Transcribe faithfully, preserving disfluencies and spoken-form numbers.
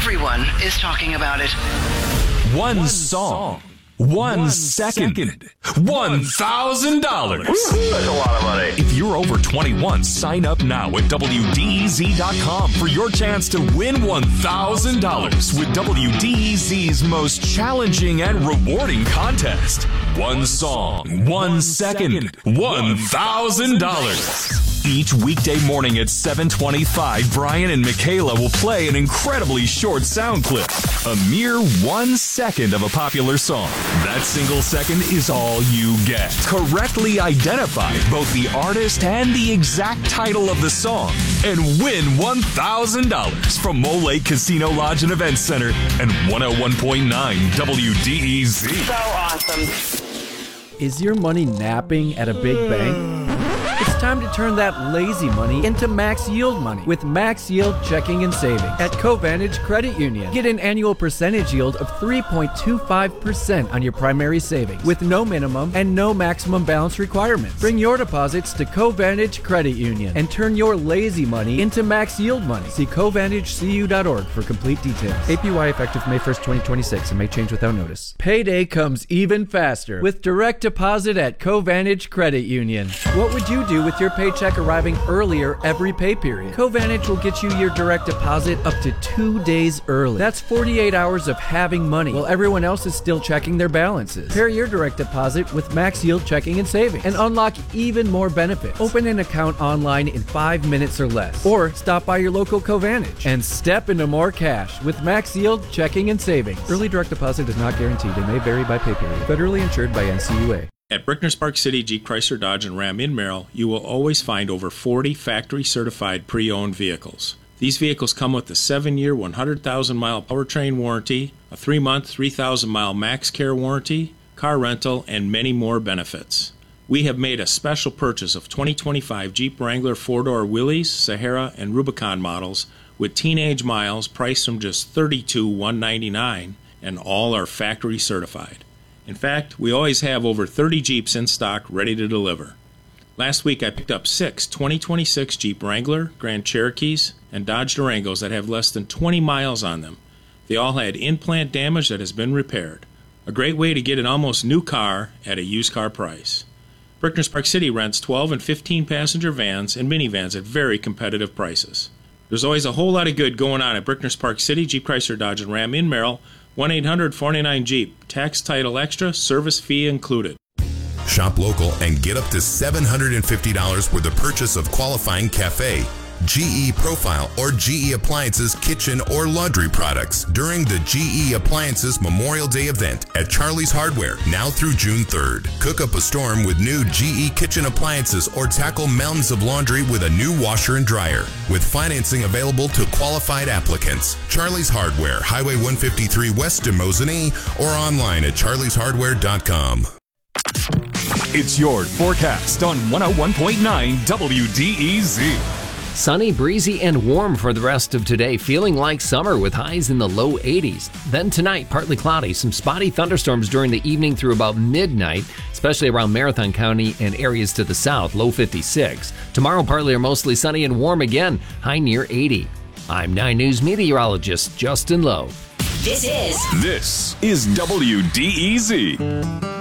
Everyone is talking about it. One, One song. One, One second. second. One thousand dollars. That's a lot of money. If you're over twenty-one, sign up now at W D E Z dot com for your chance to win one thousand dollars with W D E Z's most challenging and rewarding contest. One song, one second, one thousand dollars. Each weekday morning at seven twenty-five, Brian and Michaela will play an incredibly short sound clip. A mere one second of a popular song. That single second is all you get. Correctly identify both the artist and the exact title of the song and win one thousand dollars from Mole Lake Casino Lodge and Event Center and one oh one point nine W D E Z. So awesome. Is your money napping at a big bank? It's time to turn that lazy money into max yield money with Max Yield Checking and Savings at Covantage Credit Union. Get an annual percentage yield of three point two five percent on your primary savings with no minimum and no maximum balance requirements. Bring your deposits to Covantage Credit Union and turn your lazy money into max yield money. See Covantage C U dot org for complete details. A P Y effective May first, twenty twenty-six and may change without notice. Payday comes even faster with direct deposit at Covantage Credit Union. What would you do with your paycheck arriving earlier every pay period? Covantage will get you your direct deposit up to two days early. That's forty-eight hours of having money while everyone else is still checking their balances. Pair your direct deposit with Max Yield Checking and Savings and unlock even more benefits. Open an account online in five minutes or less, or stop by your local Covantage and step into more cash with Max Yield Checking and Savings. Early direct deposit is not guaranteed and may vary by pay period. Federally insured by N C U A. At Brickner's Park City Jeep Chrysler Dodge and Ram in Merrill, you will always find over forty factory-certified pre-owned vehicles. These vehicles come with a seven-year, one hundred thousand mile powertrain warranty, a three-month, three thousand mile Max Care warranty, car rental, and many more benefits. We have made a special purchase of twenty twenty-five Jeep Wrangler four-door Willys, Sahara, and Rubicon models with teenage miles priced from just thirty-two thousand one hundred ninety-nine dollars, and all are factory-certified. In fact, we always have over thirty Jeeps in stock ready to deliver. Last week I picked up six twenty twenty-six Jeep Wrangler, Grand Cherokees, and Dodge Durangos that have less than twenty miles on them. They all had in-plant damage that has been repaired. A great way to get an almost new car at a used car price. Brickner's Park City rents twelve and fifteen passenger vans and minivans at very competitive prices. There's always a whole lot of good going on at Brickner's Park City, Jeep Chrysler Dodge and Ram in Merrill, one eight hundred four nine Jeep. Tax title extra, service fee included. Shop local and get up to seven hundred fifty dollars with the purchase of qualifying Cafe, G E Profile, or G E Appliances kitchen or laundry products during the G E Appliances Memorial Day event at Charlie's Hardware now through June third. Cook up a storm with new G E kitchen appliances or tackle mountains of laundry with a new washer and dryer with financing available to qualified applicants. Charlie's Hardware, Highway one fifty-three West in Mosinee, or online at charlies hardware dot com. It's your forecast on one oh one point nine W D E Z. Sunny, breezy, and warm for the rest of today, feeling like summer with highs in the low eighties. Then tonight, partly cloudy, some spotty thunderstorms during the evening through about midnight, especially around Marathon County and areas to the south, low fifty-six. Tomorrow, partly or mostly sunny and warm again, high near eighty. I'm nine News meteorologist Justin Lowe. This is... This is W D E Z.